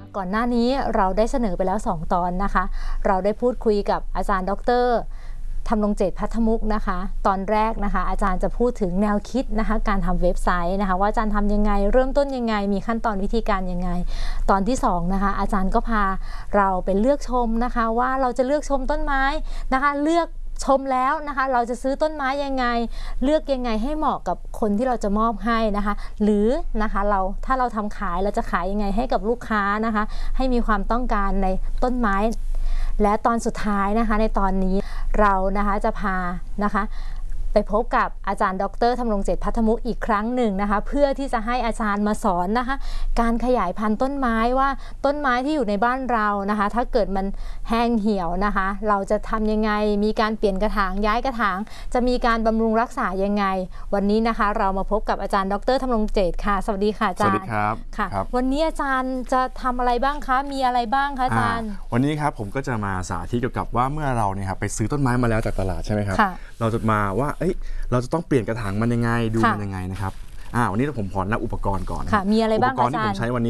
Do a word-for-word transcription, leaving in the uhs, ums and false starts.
ก่อนหน้านี้เราได้เสนอไปแล้วสองตอนนะคะเราได้พูดคุยกับอาจารย์ดร.ธำรงเจตพัทธมุกนะคะตอนแรกนะคะอาจารย์จะพูดถึงแนวคิดนะคะการทำเว็บไซต์นะคะว่าอาจารย์ทำยังไงเริ่มต้นยังไงมีขั้นตอนวิธีการยังไงตอนที่สองนะคะอาจารย์ก็พาเราไปเลือกชมนะคะว่าเราจะเลือกชมต้นไม้นะคะเลือกชมแล้วนะคะเราจะซื้อต้นไม้ยังไงเลือกยังไงให้เหมาะกับคนที่เราจะมอบให้นะคะหรือนะคะเราถ้าเราทำขายเราจะขายยังไงให้กับลูกค้านะคะให้มีความต้องการในต้นไม้และตอนสุดท้ายนะคะในตอนนี้เรานะคะจะพานะคะไปพบกับอาจารย์ดร.ธำรงเจตพัทธมุกอีกครั้งหนึ่งนะคะเพื่อที่จะให้อาจารย์มาสอนนะคะการขยายพันธุ์ต้นไม้ว่าต้นไม้ที่อยู่ในบ้านเรานะคะถ้าเกิดมันแห้งเหี่ยวนะคะเราจะทำยังไงมีการเปลี่ยนกระถางย้ายกระถางจะมีการบำรุงรักษายังไงวันนี้นะคะเรามาพบกับอาจารย์ดร.ธำรงเจตค่ะสวัสดีค่ะอาจารย์สวัสดีครับค่ะครับวันนี้อาจารย์จะทำอะไรบ้างคะมีอะไรบ้างคะอาจารย์วันนี้ครับผมก็จะมาสาธิตเกี่ยวกับว่าเมื่อเราเนี่ยครับไปซื้อต้นไม้มาแล้วจากตลาดใช่ไหมครับเราจะมาว่าเอ้ยเราจะต้องเปลี่ยนกระถางมันยังไงดูมันยังไงนะครับอ่าวันนี้ผมขอนับอุปกรณ์ก่อนค่ะมีอะไรบ้างอุปกรณ์ที่ผมใช้วันนี้